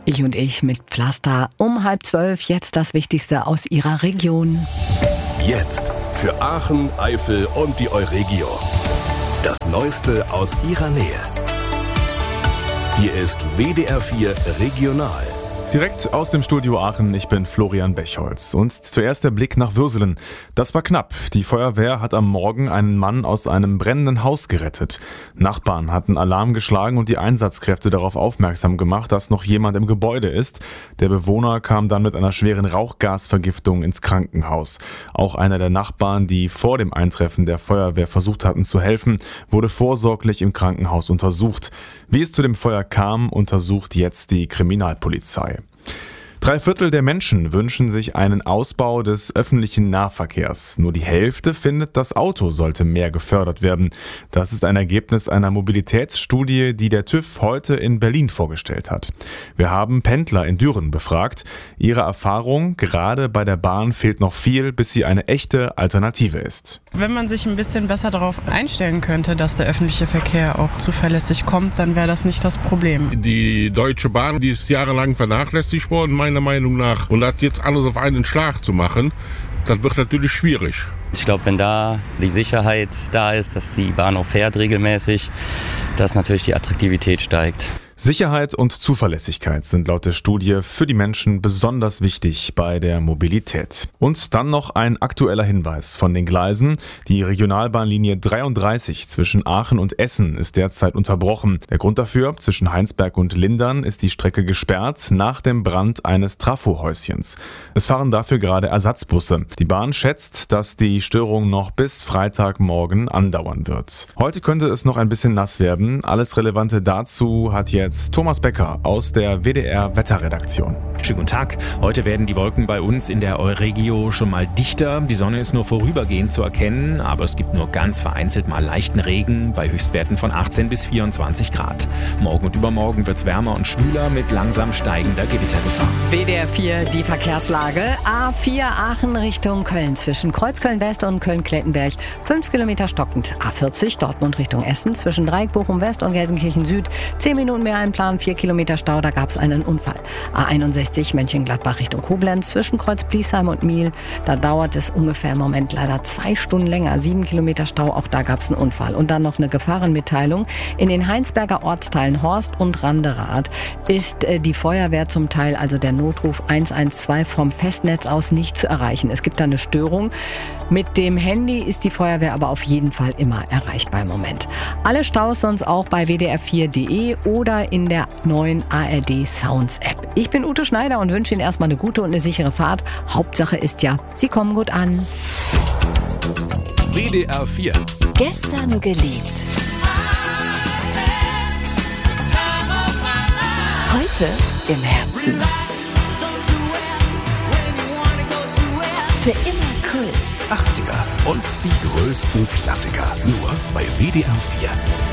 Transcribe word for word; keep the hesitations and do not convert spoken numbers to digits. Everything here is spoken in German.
Ich und ich mit Pflaster um halb zwölf. Jetzt das Wichtigste aus Ihrer Region. Jetzt für Aachen, Eifel und die Euregio. Das Neueste aus Ihrer Nähe. Hier ist W D R vier Regional. Direkt aus dem Studio Aachen, ich bin Florian Bechholz. Und zuerst der Blick nach Würselen. Das war knapp. Die Feuerwehr hat am Morgen einen Mann aus einem brennenden Haus gerettet. Nachbarn hatten Alarm geschlagen und die Einsatzkräfte darauf aufmerksam gemacht, dass noch jemand im Gebäude ist. Der Bewohner kam dann mit einer schweren Rauchgasvergiftung ins Krankenhaus. Auch einer der Nachbarn, die vor dem Eintreffen der Feuerwehr versucht hatten zu helfen, wurde vorsorglich im Krankenhaus untersucht. Wie es zu dem Feuer kam, untersucht jetzt die Kriminalpolizei. Drei Viertel der Menschen wünschen sich einen Ausbau des öffentlichen Nahverkehrs. Nur die Hälfte findet, das Auto sollte mehr gefördert werden. Das ist ein Ergebnis einer Mobilitätsstudie, die der TÜV heute in Berlin vorgestellt hat. Wir haben Pendler in Düren befragt. Ihre Erfahrung, gerade bei der Bahn fehlt noch viel, bis sie eine echte Alternative ist. Wenn man sich ein bisschen besser darauf einstellen könnte, dass der öffentliche Verkehr auch zuverlässig kommt, dann wäre das nicht das Problem. Die Deutsche Bahn, die ist jahrelang vernachlässigt worden, meiner Meinung nach. Und das jetzt alles auf einen Schlag zu machen, das wird natürlich schwierig. Ich glaube, wenn da die Sicherheit da ist, dass die Bahn auch fährt regelmäßig, dass natürlich die Attraktivität steigt. Sicherheit und Zuverlässigkeit sind laut der Studie für die Menschen besonders wichtig bei der Mobilität. Und dann noch ein aktueller Hinweis von den Gleisen. Die Regionalbahnlinie dreiunddreißig zwischen Aachen und Essen ist derzeit unterbrochen. Der Grund dafür: zwischen Heinsberg und Lindern ist die Strecke gesperrt nach dem Brand eines Trafohäuschens. Es fahren dafür gerade Ersatzbusse. Die Bahn schätzt, dass die Störung noch bis Freitagmorgen andauern wird. Heute könnte es noch ein bisschen nass werden. Alles Relevante dazu hat jetzt Thomas Becker aus der W D R Wetterredaktion. Schönen guten Tag. Heute werden die Wolken bei uns in der Euregio schon mal dichter. Die Sonne ist nur vorübergehend zu erkennen, aber es gibt nur ganz vereinzelt mal leichten Regen bei Höchstwerten von achtzehn bis vierundzwanzig Grad. Morgen und übermorgen wird es wärmer und schwüler mit langsam steigender Gewittergefahr. W D R vier, die Verkehrslage. A vier Aachen Richtung Köln zwischen Kreuzköln West und Köln-Klettenberg. fünf Kilometer stockend. A vierzig Dortmund Richtung Essen zwischen Dreieck Bochum West und Gelsenkirchen Süd. zehn Minuten mehr Plan, vier Kilometer Stau, da gab es einen Unfall. A einundsechzig Mönchengladbach Richtung Koblenz zwischen Kreuz Bliesheim und Miel. Da dauert es ungefähr im Moment leider zwei Stunden länger. sieben Kilometer Stau, auch da gab es einen Unfall. Und dann noch eine Gefahrenmitteilung. In den Heinsberger Ortsteilen Horst und Randerath ist äh, die Feuerwehr zum Teil, also der Notruf eins eins zwei vom Festnetz aus nicht zu erreichen. Es gibt da eine Störung. Mit dem Handy ist die Feuerwehr aber auf jeden Fall immer erreichbar im Moment. Alle Staus sonst auch bei w d r vier punkt d e oder in der neuen A R D Sounds App. Ich bin Ute Schneider und wünsche Ihnen erstmal eine gute und eine sichere Fahrt. Hauptsache ist ja, Sie kommen gut an. W D R vier. Gestern geliebt. Heute im Herzen. Für immer Kult. achtziger und die größten Klassiker. Nur bei W D R vier.